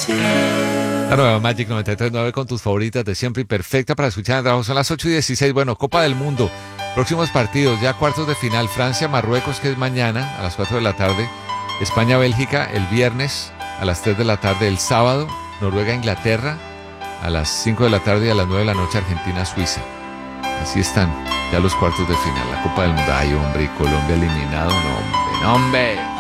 La nueva Magic 93.9 con tus favoritas de siempre y perfecta para escuchar en el trabajo. Son las 8:16. Bueno, Copa del Mundo. Próximos partidos, ya cuartos de final. Francia-Marruecos, que es mañana a las 4 de la tarde. España-Bélgica el viernes a las 3 de la tarde. El sábado, Noruega-Inglaterra a las 5 de la tarde y a las 9 de la noche Argentina-Suiza. Así están ya los cuartos de final. La Copa del Mundo. Ay, hombre, y Colombia eliminado. No, hombre, no, hombre.